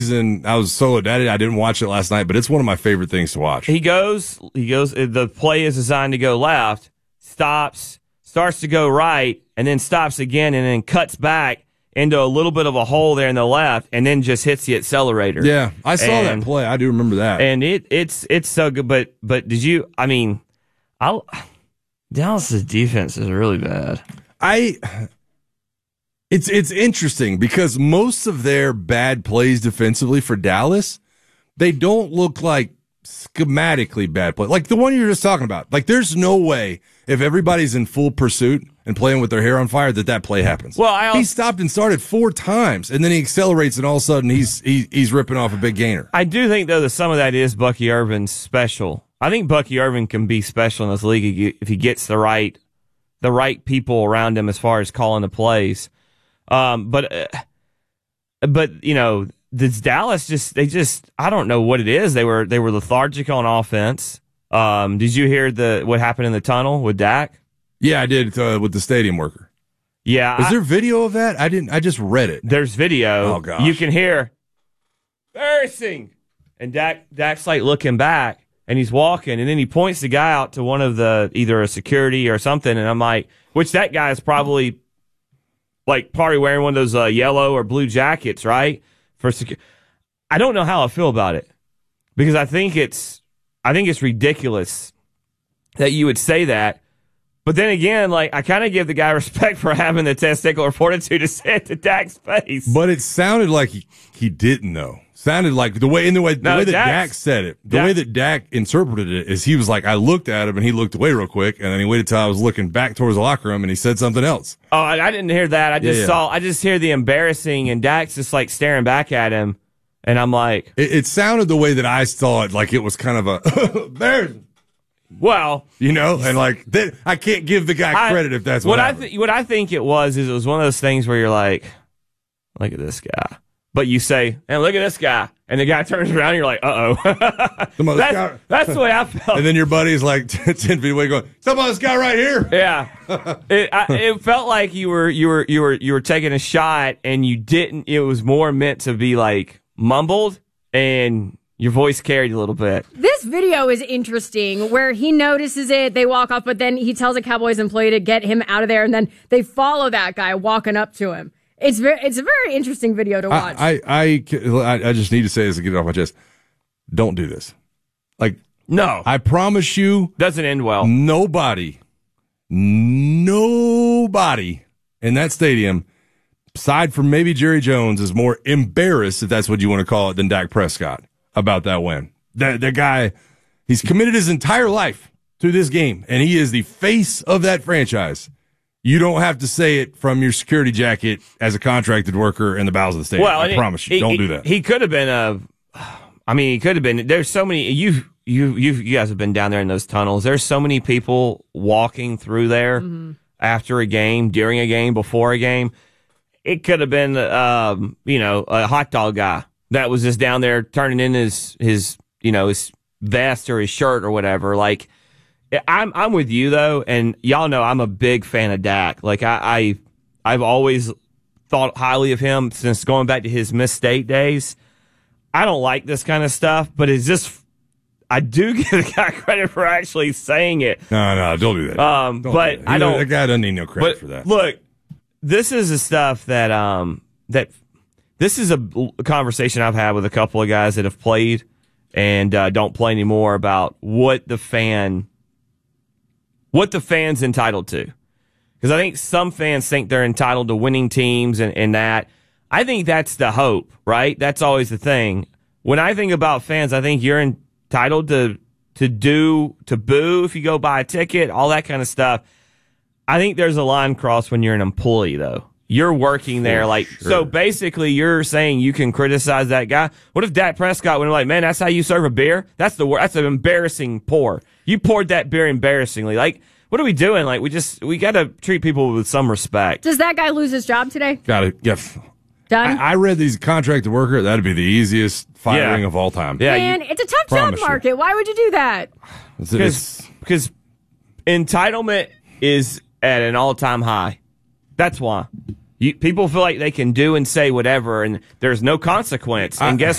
And I was so addicted, I didn't watch it last night, but it's one of my favorite things to watch. He goes, the play is designed to go left, stops, starts to go right, and then stops again, and then cuts back into a little bit of a hole there in the left, and then just hits the accelerator. Yeah, I saw that play. I do remember that. And it's so good, but did you, Dallas' defense is really bad. It's interesting because most of their bad plays defensively for Dallas, they don't look like schematically bad plays. Like the one you were just talking about. Like there's no way if everybody's in full pursuit and playing with their hair on fire that play happens. Well, he stopped and started 4 times, and then he accelerates, and all of a sudden he's ripping off a big gainer. I do think though that some of that is Bucky Irvin's special. I think Bucky Irvin can be special in this league if he gets the right people around him as far as calling the plays. But you know, this Dallas I don't know what it is. They were lethargic on offense. Did you hear what happened in the tunnel with Dak? Yeah, I did with the stadium worker. Yeah. Is there video of that? I just read it. There's video. Oh gosh. You can hear embarrassing. And Dak's like looking back and he's walking and then he points the guy out to one of either a security or something, and I'm like, which that guy is probably wearing one of those yellow or blue jackets, right? I don't know how I feel about it because I think it's ridiculous that you would say that. But then again, I kind of give the guy respect for having the testicular fortitude to say it to Dak's face. But it sounded like he didn't know. Sounded like the way that Dak said it, the way that Dak interpreted it is he was like, I looked at him and he looked away real quick, and then he waited till I was looking back towards the locker room and he said something else. Oh, I didn't hear that. I just hear the embarrassing, and Dak's just staring back at him, and I'm like, it sounded the way that I saw it, like it was kind of a embarrassing. Well, you know, and I can't give the guy credit if that's what I think it was one of those things where you're like, look at this guy. But you say, and look at this guy. And the guy turns around and you're like, uh-oh. That's the way I felt. And then your buddy's 10 feet away going, some of this guy right here. Yeah. It felt like you were taking a shot and you didn't, it was more meant to be mumbled and your voice carried a little bit. This video is interesting where he notices it, they walk off, but then he tells a Cowboys employee to get him out of there, and then they follow that guy walking up to him. It's a very interesting video to watch. I just need to say this to get it off my chest. Don't do this. No. I promise you. Doesn't end well. Nobody in that stadium, aside from maybe Jerry Jones, is more embarrassed, if that's what you want to call it, than Dak Prescott about that win. That guy, he's committed his entire life to this game, and he is the face of that franchise. You don't have to say it from your security jacket as a contracted worker in the bowels of the stadium. Well, I promise you, don't do that. He could have been he could have been. There's so many. You guys have been down there in those tunnels. There's so many people walking through there after a game, during a game, before a game. It could have been, a hot dog guy that was just down there turning in his vest or his shirt or whatever. I'm with you though, and y'all know I'm a big fan of Dak. I've always thought highly of him since going back to his Miss State days. I don't like this kind of stuff, but it's just I do give the guy credit for actually saying it. No, don't do that. I don't. The guy doesn't need no credit for that. Look, this is the stuff that this is a conversation I've had with a couple of guys that have played and don't play anymore about what the fan's entitled to. Because I think some fans think they're entitled to winning teams and that. I think that's the hope, right? That's always the thing. When I think about fans, I think you're entitled to boo if you go buy a ticket, all that kind of stuff. I think there's a line crossed when you're an employee, though. You're working there. So basically you're saying you can criticize that guy. What if Dak Prescott went man, that's how you serve a beer? That's an embarrassing pour. You poured that beer embarrassingly. What are we doing? We got to treat people with some respect. Does that guy lose his job today? Got it. Yes. Done? I read these contracted worker. That'd be the easiest firing of all time. Yeah, man, it's a tough job market. Why would you do that? Because entitlement is at an all-time high. That's why. People feel like they can do and say whatever, and there's no consequence. And guess